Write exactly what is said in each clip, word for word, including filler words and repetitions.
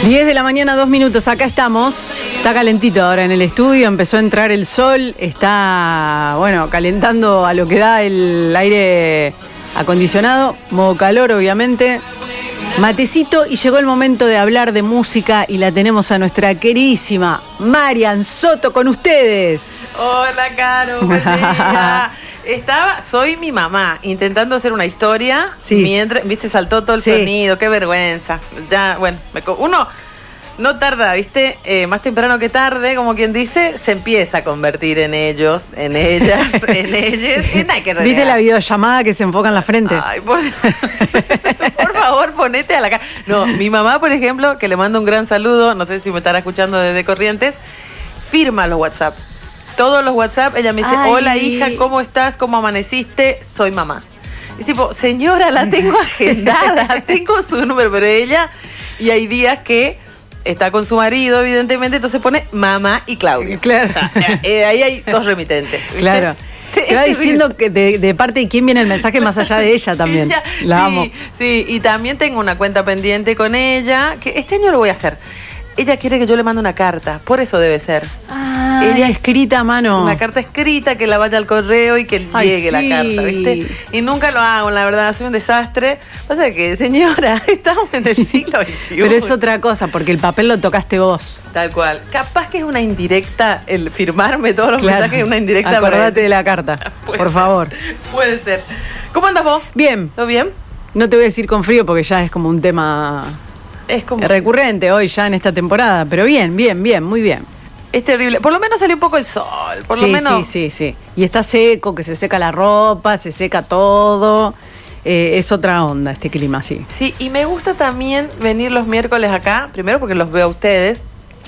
diez de la mañana, dos minutos, acá estamos. Está calentito ahora en el estudio, empezó a entrar el sol, está, bueno, calentando a lo que da el aire acondicionado, modo calor obviamente. Matecito, y llegó el momento de hablar de música y la tenemos a nuestra queridísima Marian Soto con ustedes. Hola, Caro, buen día. Estaba, soy mi mamá, intentando hacer una historia, sí. Mientras, viste, saltó todo el sí. sonido, qué vergüenza. Ya, bueno, me, uno no tarda, viste, eh, más temprano que tarde, como quien dice, se empieza a convertir en ellos, en ellas, en ellas. ¿Viste la videollamada que se enfoca en la frente? Ay, por, por favor, ponete a la cara. No, mi mamá, por ejemplo, que le mando un gran saludo, no sé si me estará escuchando desde Corrientes, firma los WhatsApp. Todos los WhatsApp, ella me dice, ay. Hola hija, ¿cómo estás? ¿Cómo amaneciste? Soy mamá. Y tipo, señora, la tengo agendada, tengo su número, pero ella, y hay días que está con su marido, evidentemente, entonces pone mamá y Claudia. Claro. O sea, eh, ahí hay dos remitentes. ¿Viste? Claro. Te va diciendo que de, de parte de quién viene el mensaje más allá de ella también. Ella, la sí, amo. Sí, y también tengo una cuenta pendiente con ella, que este año lo voy a hacer. Ella quiere que yo le mande una carta, por eso debe ser. Ah, ella escrita a mano. Una carta escrita que la vaya al correo y que Ay, llegue sí. la carta, ¿viste? Y nunca lo hago, la verdad, soy un desastre. Pasa que, señora, estamos en el siglo veintiuno. Pero es otra cosa, porque el papel lo tocaste vos. Tal cual. Capaz que es una indirecta, el firmarme todos los claro. mensajes es una indirecta. Acordate de la carta, por ser. favor. Puede ser. ¿Cómo andas vos? Bien. ¿Todo bien? No te voy a decir con frío porque ya es como un tema... Es como... recurrente hoy ya en esta temporada, pero bien, bien, bien, muy bien. Es terrible. Por lo menos salió un poco el sol, por sí, lo menos. Sí, sí, sí. Y está seco, que se seca la ropa, se seca todo. Eh, es otra onda este clima, sí. Sí, y me gusta también venir los miércoles acá, primero porque los veo a ustedes,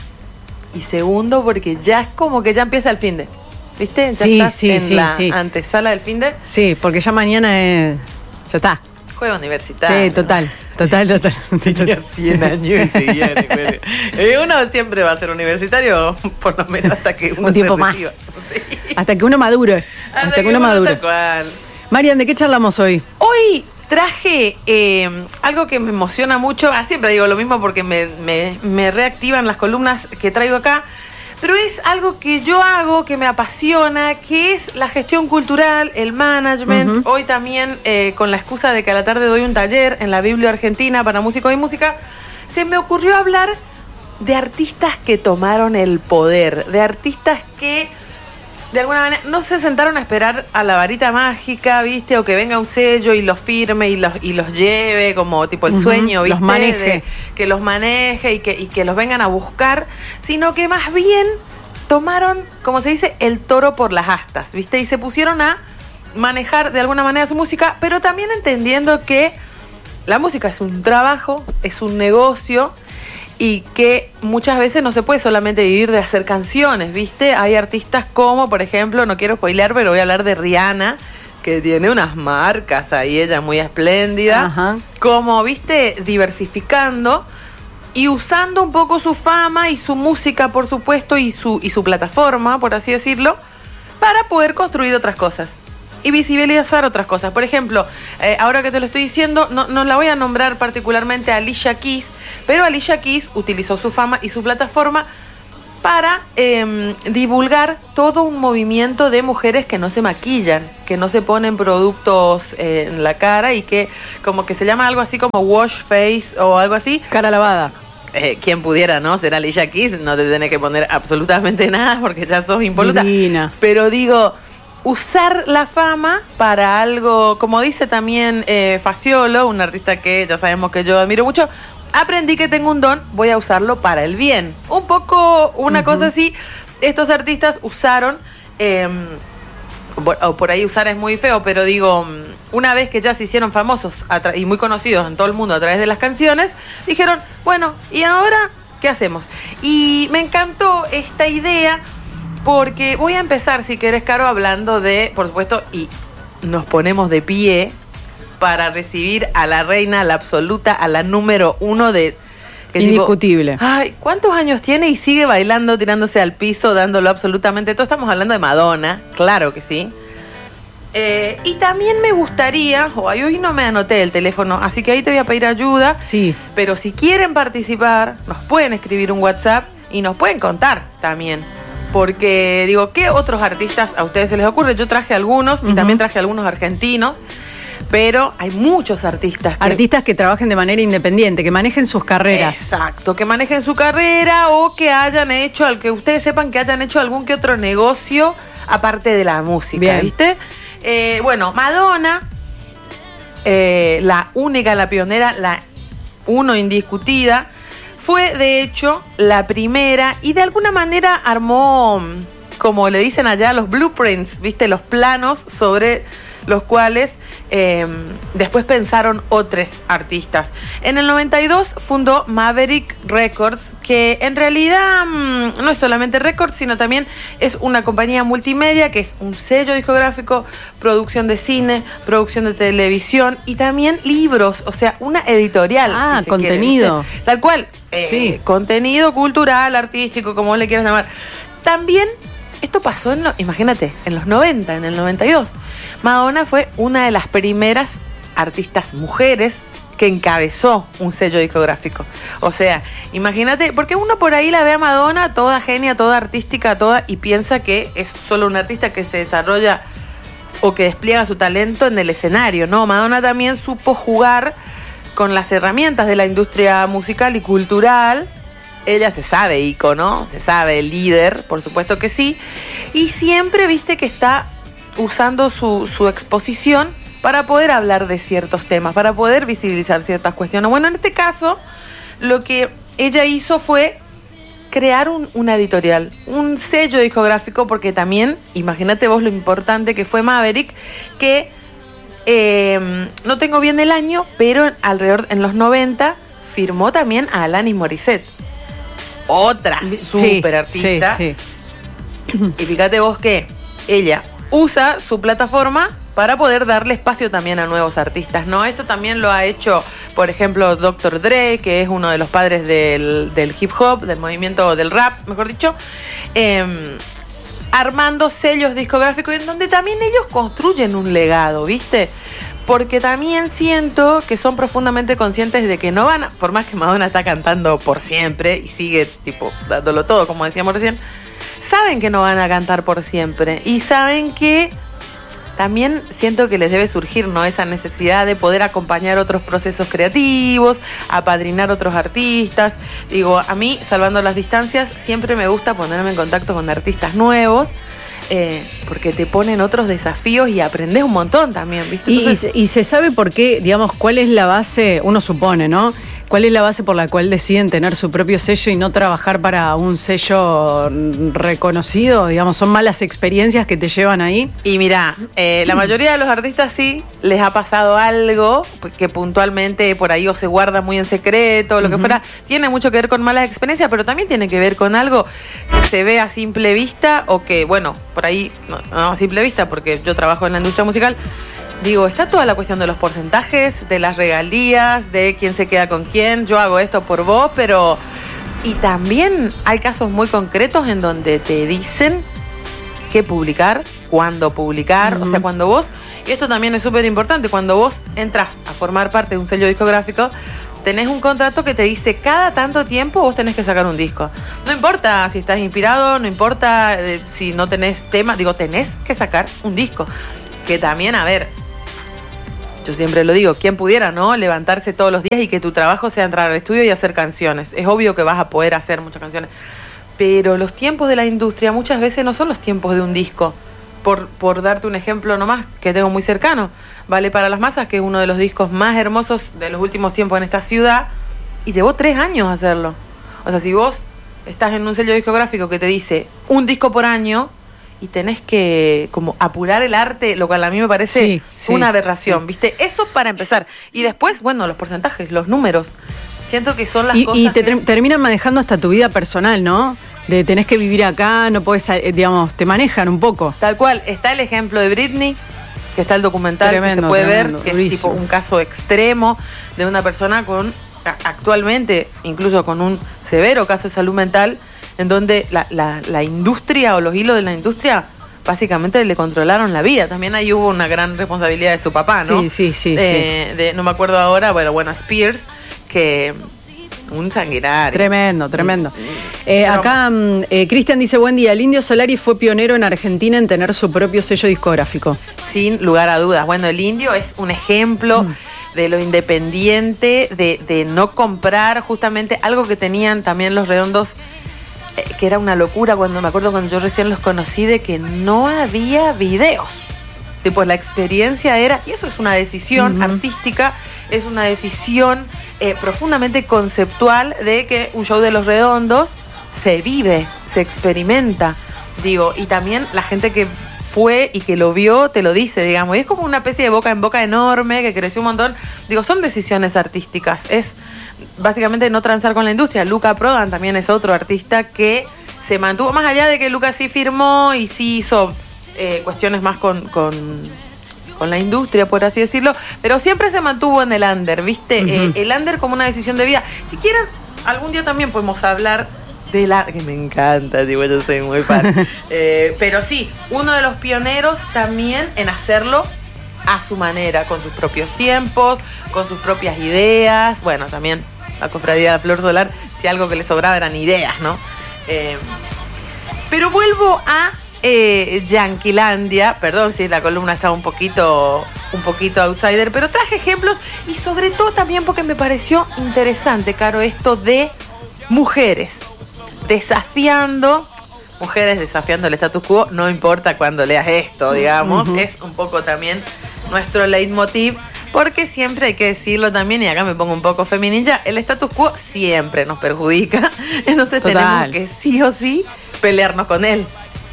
y segundo porque ya es como que ya empieza el finde. ¿Viste? Ya sí, estás sí, en sí, la sí. antesala del finde. Sí, porque ya mañana es... ya está. Juego universitario. Sí, total. Total, total. Tenía cien años y seguía en el eh, Uno siempre va a ser universitario, por lo menos hasta que uno un tiempo más. Sí. Hasta que uno madure. Hasta, hasta que, que uno madure. Marian, ¿de qué charlamos hoy? Hoy traje eh, algo que me emociona mucho. Ah, siempre digo lo mismo porque me, me, me reactivan las columnas que traigo acá. Pero es algo que yo hago, que me apasiona, que es la gestión cultural, el management. Uh-huh. Hoy también, eh, con la excusa de que a la tarde doy un taller en la Biblia Argentina para músicos y música, se me ocurrió hablar de artistas que tomaron el poder, de artistas que de alguna manera no se sentaron a esperar a la varita mágica, ¿viste? O que venga un sello y los firme y los, y los lleve, como tipo el sueño, uh-huh, ¿viste? Los maneje. De, que los maneje y que, y que los vengan a buscar, sino que más bien tomaron, como se dice, el toro por las astas, ¿viste? Y se pusieron a manejar de alguna manera su música, pero también entendiendo que la música es un trabajo, es un negocio, y que muchas veces no se puede solamente vivir de hacer canciones, ¿viste? Hay artistas como, por ejemplo, no quiero spoilear, pero voy a hablar de Rihanna, que tiene unas marcas ahí, ella muy espléndida. Ajá. Como, ¿viste? Diversificando y usando un poco su fama y su música, por supuesto, y su, y su plataforma, por así decirlo, para poder construir otras cosas y visibilizar otras cosas. Por ejemplo, eh, ahora que te lo estoy diciendo, no, no la voy a nombrar particularmente a Alicia Keys, pero Alicia Keys utilizó su fama y su plataforma para eh, divulgar todo un movimiento de mujeres que no se maquillan, que no se ponen productos eh, en la cara y que como que se llama algo así como wash face o algo así. Cara lavada. Eh, quien pudiera, ¿no? Ser Alicia Keys, no te tenés que poner absolutamente nada porque ya sos impoluta. Divina. Pero digo... usar la fama para algo, como dice también eh, Faciolo, un artista que ya sabemos que yo admiro mucho, aprendí que tengo un don, voy a usarlo para el bien. Un poco una uh-huh. cosa así, estos artistas usaron, eh, o por ahí usar es muy feo, pero digo, una vez que ya se hicieron famosos tra- y muy conocidos en todo el mundo a través de las canciones, dijeron, bueno, ¿y ahora qué hacemos? Y me encantó esta idea, porque voy a empezar, si querés, Caro, hablando de, por supuesto, y nos ponemos de pie para recibir a la reina, a la absoluta, a la número uno de... Indiscutible. Tipo, ay, ¿cuántos años tiene y sigue bailando, tirándose al piso, dándolo absolutamente todo? Estamos hablando de Madonna, claro que sí. Eh, y también me gustaría, o oh, hoy no me anoté el teléfono, así que ahí te voy a pedir ayuda. Sí. Pero si quieren participar, nos pueden escribir un WhatsApp y nos pueden contar también. Porque, digo, ¿qué otros artistas a ustedes se les ocurre? Yo traje algunos, uh-huh, y también traje algunos argentinos, pero hay muchos artistas. Que... Artistas que trabajen de manera independiente, que manejen sus carreras. Exacto, que manejen su carrera o que hayan hecho, al que ustedes sepan que hayan hecho algún que otro negocio aparte de la música. Bien. ¿Viste? Eh, bueno, Madonna, eh, la única, la pionera, la uno indiscutida, fue de hecho la primera y de alguna manera armó, como le dicen allá, los blueprints, ¿viste? Los planos sobre los cuales eh, después pensaron otros artistas. En el noventa y dos fundó Maverick Records, que en realidad mmm, no es solamente Records, sino también es una compañía multimedia, que es un sello discográfico, producción de cine, producción de televisión y también libros, o sea, una editorial. Ah, si contenido. Quiere, tal cual, eh, sí. Contenido cultural, artístico, como le quieras llamar. También, esto pasó, en lo, imagínate, en los noventa, en el noventa y dos. Madonna fue una de las primeras artistas mujeres que encabezó un sello discográfico. O sea, imagínate, porque uno por ahí la ve a Madonna toda genia, toda artística, toda, y piensa que es solo una artista que se desarrolla o que despliega su talento en el escenario. No, Madonna también supo jugar con las herramientas de la industria musical y cultural. Ella se sabe ícono, se sabe líder, por supuesto que sí, y siempre viste que está usando su, su exposición para poder hablar de ciertos temas, para poder visibilizar ciertas cuestiones. Bueno, en este caso, lo que ella hizo fue crear un, una editorial, un sello discográfico, porque también, imagínate vos lo importante que fue Maverick, que eh, no tengo bien el año, pero alrededor en los noventa firmó también a Alanis Morissette, otra súper sí, artista. Sí, sí. Y fíjate vos que ella usa su plataforma para poder darle espacio también a nuevos artistas, ¿no? Esto también lo ha hecho, por ejemplo, doctor Dre, que es uno de los padres del, del hip hop, del movimiento del rap, mejor dicho, eh, armando sellos discográficos en donde también ellos construyen un legado, ¿viste? Porque también siento que son profundamente conscientes de que no van a, por más que Madonna está cantando por siempre y sigue, tipo, dándolo todo, como decíamos recién, saben que no van a cantar por siempre y saben que también siento que les debe surgir, ¿no?, esa necesidad de poder acompañar otros procesos creativos, apadrinar otros artistas. Digo, a mí, salvando las distancias, siempre me gusta ponerme en contacto con artistas nuevos, eh, porque te ponen otros desafíos y aprendes un montón también, ¿viste? Entonces, y, y se sabe por qué, digamos, cuál es la base, uno supone, ¿no?, ¿cuál es la base por la cual deciden tener su propio sello y no trabajar para un sello reconocido? Digamos, ¿son malas experiencias que te llevan ahí? Y mirá, eh, la mayoría de los artistas sí les ha pasado algo que puntualmente por ahí o se guarda muy en secreto o lo uh-huh. que fuera. Tiene mucho que ver con malas experiencias, pero también tiene que ver con algo que se ve a simple vista o que, bueno, por ahí, no, no a simple vista porque yo trabajo en la industria musical. Digo, está toda la cuestión de los porcentajes, de las regalías, de quién se queda con quién. Yo hago esto por vos, pero... Y también hay casos muy concretos en donde te dicen qué publicar, cuándo publicar. Uh-huh. O sea, cuando vos... Y esto también es súper importante. Cuando vos entras a formar parte de un sello discográfico, tenés un contrato que te dice cada tanto tiempo vos tenés que sacar un disco. No importa si estás inspirado, no importa eh, si no tenés tema. Digo, tenés que sacar un disco. Que también, a ver... Yo siempre lo digo, ¿quién pudiera, no? Levantarse todos los días y que tu trabajo sea entrar al estudio y hacer canciones. Es obvio que vas a poder hacer muchas canciones. Pero los tiempos de la industria muchas veces no son los tiempos de un disco. Por, por darte un ejemplo nomás, que tengo muy cercano. Vale para las masas, que es uno de los discos más hermosos de los últimos tiempos en esta ciudad. Y llevó tres años hacerlo. O sea, si vos estás en un sello discográfico que te dice un disco por año... y tenés que como apurar el arte, lo cual a mí me parece sí, sí, una aberración, sí. ¿Viste? Eso para empezar. Y después, bueno, los porcentajes, los números. Siento que son las y, cosas Y te que... terminan manejando hasta tu vida personal, ¿no? De tenés que vivir acá, no podés, digamos, te manejan un poco. Tal cual. Está el ejemplo de Britney, que está el documental tremendo, que se puede tremendo, ver, que durísimo. Es tipo un caso extremo de una persona con, actualmente, incluso con un severo caso de salud mental, en donde la, la, la industria o los hilos de la industria básicamente le controlaron la vida. También ahí hubo una gran responsabilidad de su papá, ¿no? Sí, sí, sí. Eh, sí. De, no me acuerdo ahora, bueno, bueno, Spears, que un sanguinario. Tremendo, tremendo. Eh, acá eh, Cristian dice, buen día, el Indio Solari fue pionero en Argentina en tener su propio sello discográfico. Sin lugar a dudas. Bueno, el Indio es un ejemplo mm. de lo independiente, de, de no comprar justamente algo que tenían también los Redondos, eh, que era una locura cuando me acuerdo cuando yo recién los conocí, de que no había videos. Tipo, la experiencia era, y eso es una decisión uh-huh. artística, es una decisión eh, profundamente conceptual de que un show de los Redondos se vive, se experimenta, digo, y también la gente que fue y que lo vio te lo dice, digamos, y es como una especie de boca en boca enorme que creció un montón. Digo, son decisiones artísticas, es básicamente no transar con la industria. Luca Prodan también es otro artista que se mantuvo, más allá de que Luca sí firmó y sí hizo eh, cuestiones más con, con, con la industria, por así decirlo, pero siempre se mantuvo en el under, ¿viste? Uh-huh. Eh, el under como una decisión de vida. Si quieren, algún día también podemos hablar de la... que me encanta, digo, yo soy muy fan. eh, pero sí, uno de los pioneros también en hacerlo a su manera, con sus propios tiempos, con sus propias ideas. Bueno, también la Cofradía de la Flor Solar, si algo que le sobraba eran ideas, ¿no? Eh, pero vuelvo a eh, Yanquilandia, perdón si la columna estaba un poquito, un poquito outsider, pero traje ejemplos y sobre todo también porque me pareció interesante, Caro, esto de mujeres desafiando, mujeres desafiando el status quo, no importa cuando leas esto, digamos, uh-huh. es un poco también nuestro leitmotiv, porque siempre hay que decirlo también, y acá me pongo un poco feminilla, el status quo siempre nos perjudica, entonces Total. tenemos que sí o sí pelearnos con él.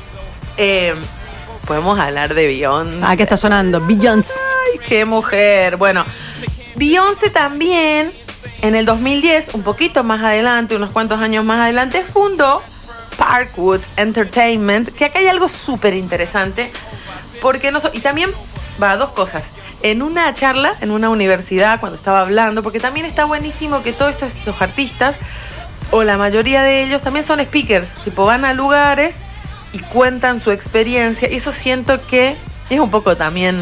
Eh, podemos hablar de Beyoncé. Ah, ¿qué está sonando? Beyoncé. Ay, qué mujer. Bueno, Beyoncé también en el dos mil diez, un poquito más adelante, unos cuantos años más adelante, fundó Parkwood Entertainment, que acá hay algo súper interesante, porque no so- y también va, dos cosas. En una charla, en una universidad, cuando estaba hablando, porque también está buenísimo que todos estos, estos artistas, o la mayoría de ellos, también son speakers, tipo van a lugares y cuentan su experiencia, y eso siento que es un poco también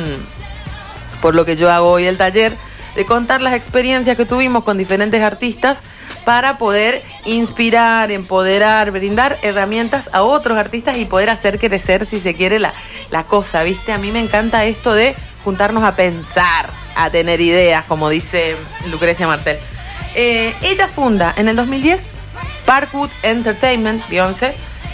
por lo que yo hago hoy el taller, de contar las experiencias que tuvimos con diferentes artistas para poder inspirar, empoderar, brindar herramientas a otros artistas y poder hacer crecer, si se quiere, la, la cosa, ¿viste? A mí me encanta esto de juntarnos a pensar, a tener ideas, como dice Lucrecia Martel. Eh, ella funda en el dos mil diez Parkwood Entertainment, Beyoncé,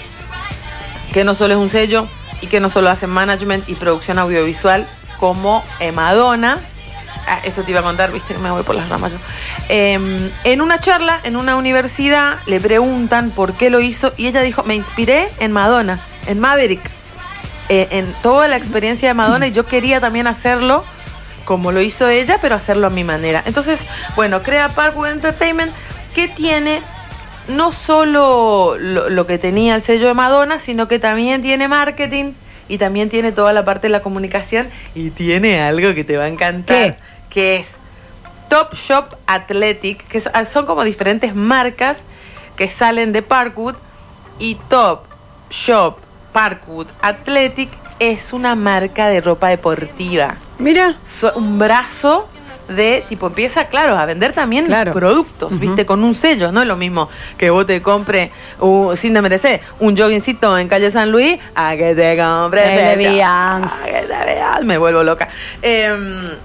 que no solo es un sello y que no solo hace management y producción audiovisual como eh, Madonna. Ah, esto te iba a contar, viste que me voy por las ramas yo. Eh, en una charla, en una universidad, le preguntan por qué lo hizo y ella dijo, me inspiré en Madonna, en Maverick, eh, en toda la experiencia de Madonna, y yo quería también hacerlo como lo hizo ella, pero hacerlo a mi manera. Entonces, bueno, crea Parkwood Entertainment, que tiene no solo lo, lo que tenía el sello de Madonna, sino que también tiene marketing y también tiene toda la parte de la comunicación, y tiene algo que te va a encantar. ¿Qué? Que es Top Shop Athletic, que son como diferentes marcas que salen de Parkwood, y Top Shop Parkwood Athletic es una marca de ropa deportiva. Mira. So, un brazo de, tipo, empieza, claro, a vender también claro. productos, uh-huh. ¿viste? Con un sello, no es lo mismo que vos te compres, uh, sin desmerecer, un joggingcito en calle San Luis, a que te compres el Beyoncé. A que te veas, me vuelvo loca. Eh,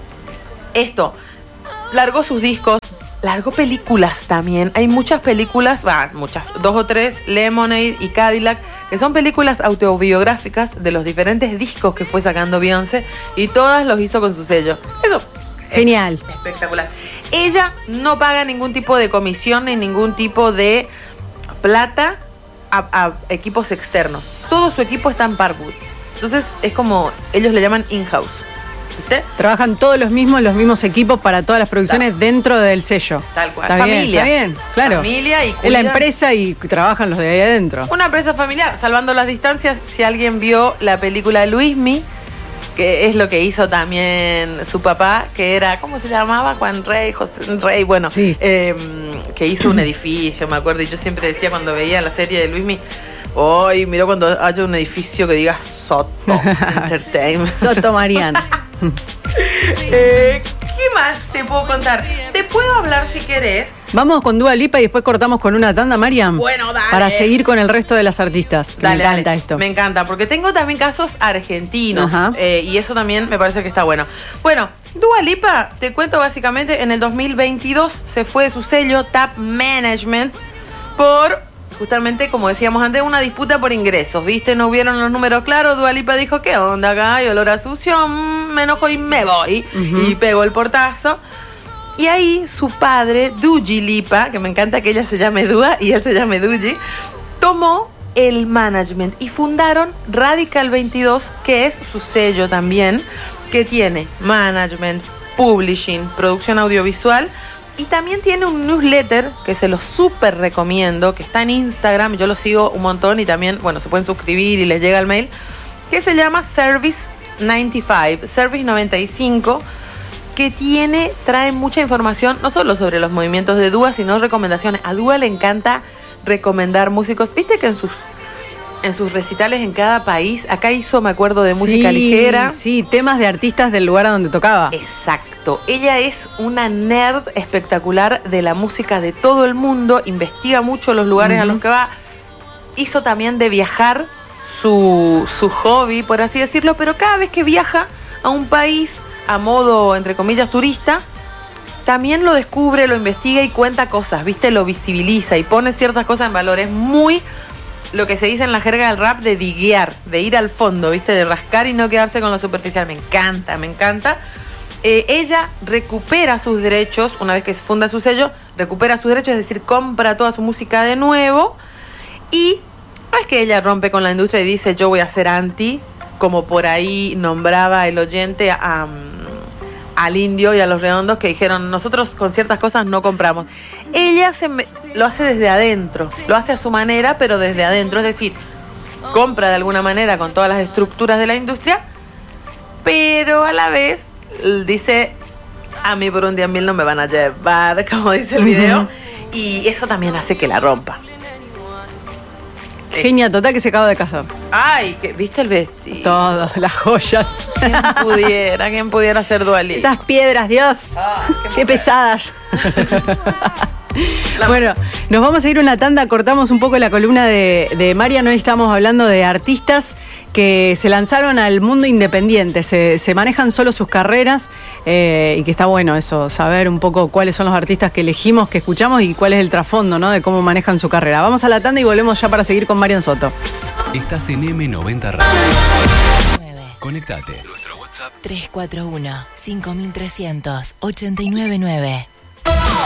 esto, largó sus discos, largó películas también. Hay muchas películas, bah, muchas, dos o tres, Lemonade y Cadillac, que son películas autobiográficas de los diferentes discos que fue sacando Beyoncé, y todas los hizo con su sello. Eso genial. Es espectacular. Ella no paga ningún tipo de comisión ni ningún tipo de plata a, a equipos externos. Todo su equipo está en Parkwood. Entonces es como, ellos le llaman in-house. ¿Viste? Trabajan todos los mismos, los mismos equipos para todas las producciones tal. Dentro del sello. Tal cual. Está familia. Bien, está bien, claro. Familia y es la empresa y trabajan los de ahí adentro. Una empresa familiar, salvando las distancias. Si alguien vio la película de Luismi, que es lo que hizo también su papá, que era, ¿cómo se llamaba? Juan Rey, José Rey, bueno, sí. eh, que hizo un edificio, me acuerdo, y yo siempre decía cuando veía la serie de Luismi, Hoy, mira cuando haya un edificio que diga Soto Entertainment. Soto Mariano. eh, ¿Qué más te puedo contar? Te puedo hablar si querés. Vamos con Dua Lipa y después cortamos con una tanda, Mariam. Bueno, dale. Para seguir con el resto de las artistas. Dale, me encanta dale. esto. Me encanta, porque tengo también casos argentinos. Ajá. Eh, y eso también me parece que está bueno. Bueno, Dua Lipa, te cuento básicamente, en el dos mil veintidós se fue de su sello Tap Management por, justamente, como decíamos antes, una disputa por ingresos, ¿viste? No hubieron los números claros. Dua Lipa dijo, ¿qué onda acá? Hay olor a sucio, mm, me enojo y me voy. Uh-huh. Y pegó el portazo. Y ahí su padre, Duji Lipa, que me encanta que ella se llame Dua y él se llame Duji, tomó el management y fundaron Radical veintidós, que es su sello también, que tiene management, publishing, producción audiovisual, y también tiene un newsletter que se lo súper recomiendo, que está en Instagram, yo lo sigo un montón y también, bueno, se pueden suscribir y les llega el mail, que se llama Service noventa y cinco, Service noventa y cinco, que tiene, trae mucha información, no solo sobre los movimientos de Dua, sino recomendaciones. A Dua le encanta recomendar músicos. Viste que en sus en sus recitales en cada país, acá hizo, me acuerdo, de música sí, ligera. Sí, temas de artistas del lugar a donde tocaba. Exacto. Ella es una nerd espectacular de la música de todo el mundo, investiga mucho los lugares uh-huh. a los que va. Hizo también de viajar su, su hobby, por así decirlo, pero cada vez que viaja a un país a modo, entre comillas, turista, también lo descubre, lo investiga y cuenta cosas, ¿viste? Lo visibiliza y pone ciertas cosas en valor. Es muy lo que se dice en la jerga del rap de diguear, de ir al fondo, ¿viste? De rascar y no quedarse con lo superficial. Me encanta, me encanta. Eh, ella recupera sus derechos, una vez que funda su sello, recupera sus derechos, es decir, compra toda su música de nuevo. Y no es que ella rompe con la industria y dice, yo voy a ser anti, como por ahí nombraba el oyente a, al Indio y a Los Redondos, que dijeron, nosotros con ciertas cosas no compramos. Ella se me, lo hace desde adentro, lo hace a su manera, pero desde adentro, es decir, compra de alguna manera con todas las estructuras de la industria, pero a la vez dice, a mí por un día mil no me van a llevar, como dice el video, uh-huh. y eso también hace que la rompa. Genia total que se acaba de casar. Ay, que ¿viste el vestido? Todo, las joyas. ¿Quién pudiera? ¿Quién pudiera ser Dua Lipa? Esas piedras, Dios. Ah, qué, qué pesadas. Bueno, nos vamos a ir una tanda, cortamos un poco la columna de, de Marian. Hoy estamos hablando de artistas que se lanzaron al mundo independiente, se, se manejan solo sus carreras eh, y que está bueno eso, saber un poco cuáles son los artistas que elegimos, que escuchamos y cuál es el trasfondo, ¿no? De cómo manejan su carrera. Vamos a la tanda y volvemos ya para seguir con Marian Soto. Estás en eme noventa Radio. Conectate. Nuestro WhatsApp tres cuatro uno, cinco tres cero cero, ocho nueve nueve.